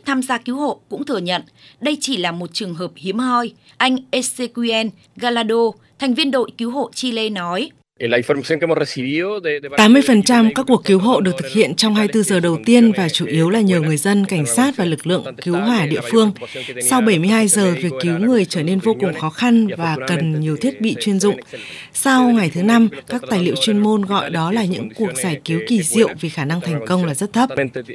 tham gia cứu hộ cũng thừa nhận đây chỉ là một trường hợp hiếm hoi. Anh Ezequiel Gallardo, thành viên đội cứu hộ Chile nói: 80% các cuộc cứu hộ được thực hiện trong 24 giờ đầu tiên và chủ yếu là nhờ người dân, cảnh sát và lực lượng cứu hỏa địa phương. Sau 72 giờ, việc cứu người trở nên vô cùng khó khăn và cần nhiều thiết bị chuyên dụng. Sau ngày thứ 5, các tài liệu chuyên môn gọi đó là những cuộc giải cứu kỳ diệu vì khả năng thành công là rất thấp.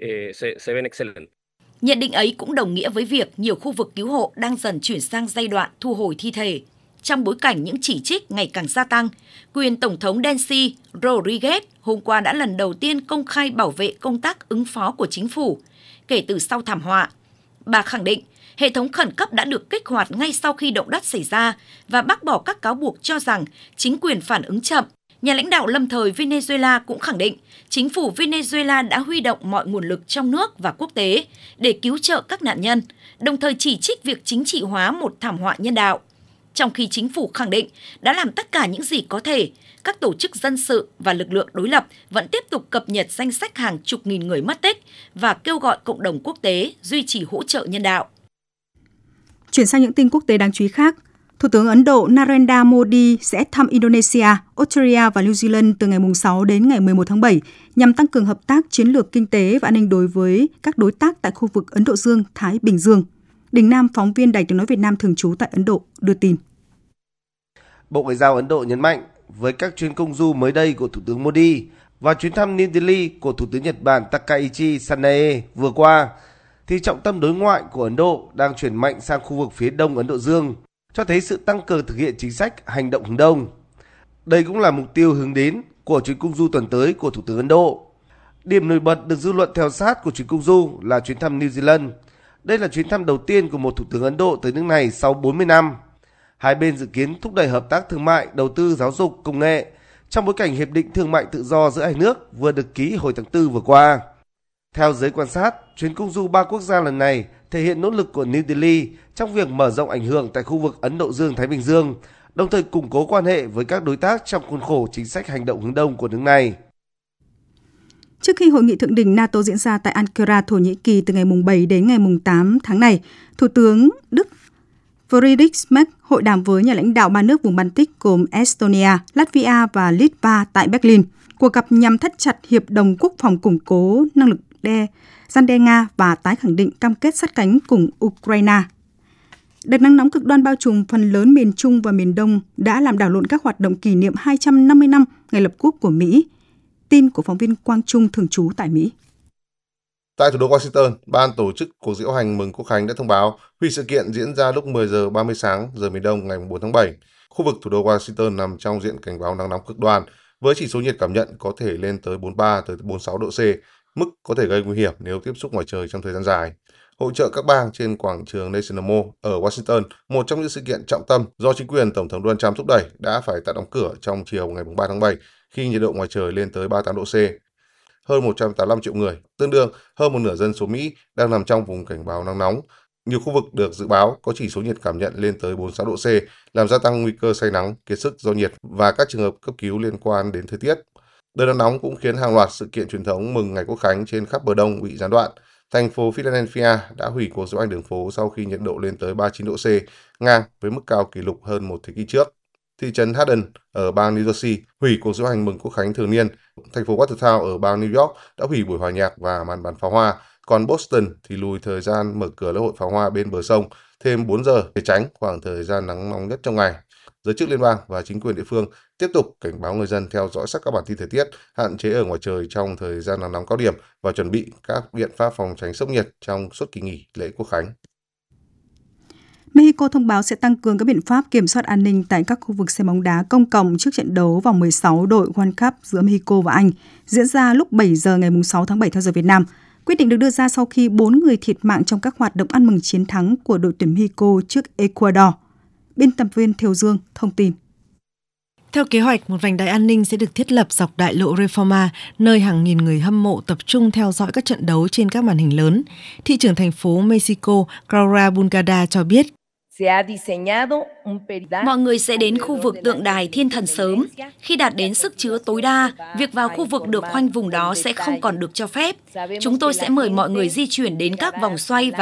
Nhận định ấy cũng đồng nghĩa với việc nhiều khu vực cứu hộ đang dần chuyển sang giai đoạn thu hồi thi thể. Trong bối cảnh những chỉ trích ngày càng gia tăng, quyền Tổng thống Delcy Rodriguez hôm qua đã lần đầu tiên công khai bảo vệ công tác ứng phó của chính phủ kể từ sau thảm họa. Bà khẳng định hệ thống khẩn cấp đã được kích hoạt ngay sau khi động đất xảy ra và bác bỏ các cáo buộc cho rằng chính quyền phản ứng chậm. Nhà lãnh đạo lâm thời Venezuela cũng khẳng định chính phủ Venezuela đã huy động mọi nguồn lực trong nước và quốc tế để cứu trợ các nạn nhân, đồng thời chỉ trích việc chính trị hóa một thảm họa nhân đạo. Trong khi chính phủ khẳng định đã làm tất cả những gì có thể, các tổ chức dân sự và lực lượng đối lập vẫn tiếp tục cập nhật danh sách hàng chục nghìn người mất tích và kêu gọi cộng đồng quốc tế duy trì hỗ trợ nhân đạo. Chuyển sang những tin quốc tế đáng chú ý khác, Thủ tướng Ấn Độ Narendra Modi sẽ thăm Indonesia, Australia và New Zealand từ ngày 6 đến ngày 11 tháng 7 nhằm tăng cường hợp tác chiến lược kinh tế và an ninh đối với các đối tác tại khu vực Ấn Độ Dương-Thái Bình Dương. Đình Nam, phóng viên Đài Tiếng nói Việt Nam thường trú tại Ấn Độ, đưa tin. Bộ Ngoại giao Ấn Độ nhấn mạnh với các chuyến công du mới đây của Thủ tướng Modi và chuyến thăm New Delhi của Thủ tướng Nhật Bản Takaichi Sanae vừa qua, thì trọng tâm đối ngoại của Ấn Độ đang chuyển mạnh sang khu vực phía đông Ấn Độ Dương, cho thấy sự tăng cường thực hiện chính sách hành động hướng đông. Đây cũng là mục tiêu hướng đến của chuyến công du tuần tới của Thủ tướng Ấn Độ. Điểm nổi bật được dư luận theo sát của chuyến công du là chuyến thăm New Zealand. Đây là chuyến thăm đầu tiên của một thủ tướng Ấn Độ tới nước này sau 40 năm. Hai bên dự kiến thúc đẩy hợp tác thương mại, đầu tư, giáo dục, công nghệ trong bối cảnh Hiệp định Thương mại Tự do giữa hai nước vừa được ký hồi tháng 4 vừa qua. Theo giới quan sát, chuyến công du 3 quốc gia lần này thể hiện nỗ lực của New Delhi trong việc mở rộng ảnh hưởng tại khu vực Ấn Độ Dương-Thái Bình Dương, đồng thời củng cố quan hệ với các đối tác trong khuôn khổ chính sách hành động hướng đông của nước này. Trước khi hội nghị thượng đỉnh NATO diễn ra tại Ankara, Thổ Nhĩ Kỳ từ ngày 7 đến ngày 8 tháng này, Thủ tướng Đức Friedrich Merz hội đàm với nhà lãnh đạo ba nước vùng Baltic gồm Estonia, Latvia và Litva tại Berlin. Cuộc gặp nhằm thắt chặt hiệp đồng quốc phòng, củng cố năng lực răn đe Nga và tái khẳng định cam kết sát cánh cùng Ukraine. Đợt nắng nóng cực đoan bao trùm phần lớn miền Trung và miền Đông đã làm đảo lộn các hoạt động kỷ niệm 250 năm ngày lập quốc của Mỹ. Tin của phóng viên Quang Trung thường trú tại Mỹ. Tại thủ đô Washington, ban tổ chức cuộc diễu hành mừng Quốc khánh đã thông báo hủy sự kiện diễn ra lúc 10 giờ 30 sáng giờ miền Đông ngày 4 tháng 7. Khu vực thủ đô Washington nằm trong diện cảnh báo nắng nóng cực đoan với chỉ số nhiệt cảm nhận có thể lên tới 43 tới 46 độ C, mức có thể gây nguy hiểm nếu tiếp xúc ngoài trời trong thời gian dài. Hội chợ các bang trên quảng trường National Mall ở Washington, một trong những sự kiện trọng tâm do chính quyền Tổng thống Donald Trump thúc đẩy, đã phải tạm đóng cửa trong chiều ngày 3 tháng 7 khi nhiệt độ ngoài trời lên tới 38 độ C. Hơn 185 triệu người, tương đương hơn một nửa dân số Mỹ, đang nằm trong vùng cảnh báo nắng nóng. Nhiều khu vực được dự báo có chỉ số nhiệt cảm nhận lên tới 46 độ C, làm gia tăng nguy cơ say nắng, kiệt sức do nhiệt và các trường hợp cấp cứu liên quan đến thời tiết. Đợt nắng nóng cũng khiến hàng loạt sự kiện truyền thống mừng ngày Quốc khánh trên khắp bờ Đông bị gián đoạn. Thành phố Philadelphia đã hủy cuộc diễu hành đường phố sau khi nhiệt độ lên tới 39 độ C, ngang với mức cao kỷ lục hơn một thế kỷ trước. Thị trấn Haddon ở bang New Jersey hủy cuộc diễu hành mừng Quốc khánh thường niên. Thành phố Watertown ở bang New York đã hủy buổi hòa nhạc và màn bắn pháo hoa. Còn Boston thì lùi thời gian mở cửa lễ hội pháo hoa bên bờ sông thêm 4 giờ để tránh khoảng thời gian nắng nóng nhất trong ngày. Giới chức liên bang và chính quyền địa phương tiếp tục cảnh báo người dân theo dõi sát các bản tin thời tiết, hạn chế ở ngoài trời trong thời gian nắng nóng cao điểm và chuẩn bị các biện pháp phòng tránh sốc nhiệt trong suốt kỳ nghỉ lễ Quốc khánh. Mexico thông báo sẽ tăng cường các biện pháp kiểm soát an ninh tại các khu vực xem bóng đá công cộng trước trận đấu vòng 16 đội World Cup giữa Mexico và Anh, diễn ra lúc 7 giờ ngày 6 tháng 7 theo giờ Việt Nam. Quyết định được đưa ra sau khi 4 người thiệt mạng trong các hoạt động ăn mừng chiến thắng của đội tuyển Mexico trước Ecuador. Biên tập viên Thiều Dương thông tin. Theo kế hoạch, một vành đai an ninh sẽ được thiết lập dọc đại lộ Reforma, nơi hàng nghìn người hâm mộ tập trung theo dõi các trận đấu trên các màn hình lớn. Thị trưởng thành phố Mexico, Claudia Bulgada cho biết, mọi người sẽ đến khu vực tượng đài thiên thần sớm. Khi đạt đến sức chứa tối đa, việc vào khu vực được khoanh vùng đó sẽ không còn được cho phép. Chúng tôi sẽ mời mọi người di chuyển đến các vòng xoay và